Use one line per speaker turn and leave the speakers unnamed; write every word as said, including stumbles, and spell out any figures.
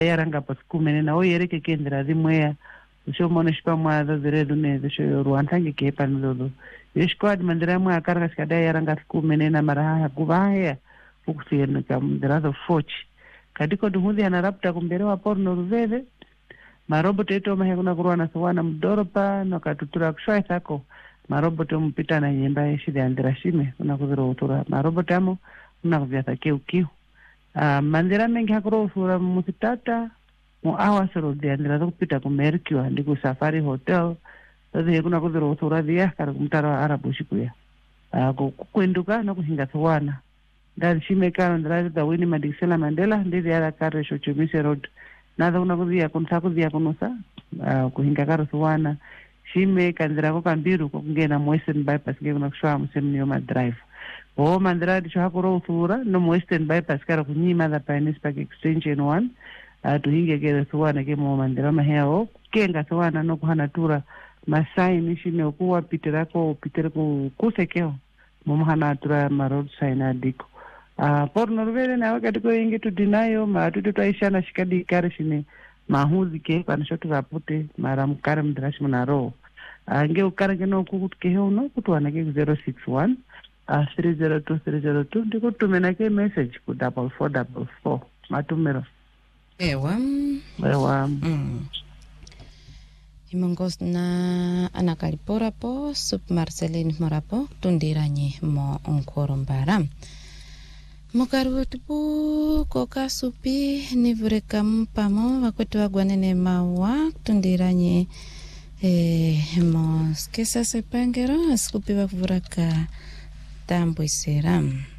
yaranga paskumene na oyereke kendra dimweya sho mona shpa mwa zere dune sho ruantange ke panlolo yeshkwad mandira mwa akarga skada yaranga skumene na maraha kubahe fukusiyena kam derazo foch kadiko duhudhi anarapta kumberewa porno ruveve maroboto eto mahekuna kuruana sawana mdoropa no katutura kushwa thako maroboto mpita na nyemba yeshi de andrashime kuna kuziro utura maroboto amo kuna kuvyata kiu kiu uh, mandira mengi hakuro usura musitata mu awasoro de andira kupita kumerkiwa ndiku Safari Hotel tazi kuna kuziro utura dia kara kumtara arabu shikuya uh, kukwenduka na kuhinga sawana ndari shime kano ndari da wini madikisela Mandela ndizi yara kare shochumise road nada una kuzia kunsa kuzia kunusa uh, kuhinga karo sawana shime kanzira ko kambiru ko ngena Western bypass ke kuna kushwa museni yo drive o mandira dicho hakuro usura no Western bypass kara kunyima da Pioneer Park extension one uh, tuhinge ke sawana ke mo mandira maheo kenga sawana no kuhana tura masai nishine okuwa pitirako pitirako kusekeo mo mahana tura ma road sign adiko uh, por norvele na wakati ko inge tu dinayo ma tu tu aishana shikadi kare shine mahuzi ke panishotu rapute mara mukare mdrashi munaro ange ukare keno kukutuke hono kutwana ke zero six one uh, three zero two three zero two ndiko tumena ke message ku double four double four matumero
ewa
ewa
mm. Imongos na anakalipora po Sup Marceline Morapo tundiranye mo onkorombara Mukaru tupu koka supi nivureka mpamo wakati wagwanene mawa tundiranye eh, mo skesa sepangero askupi wakuvuraka tambu isera.